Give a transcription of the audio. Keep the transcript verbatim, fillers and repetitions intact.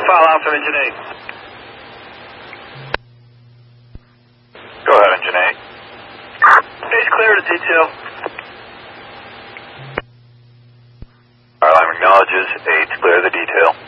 file Alpha Engine eight. Go ahead, Engine eight. Base clear to detail. Airline acknowledges, eight, clear the detail.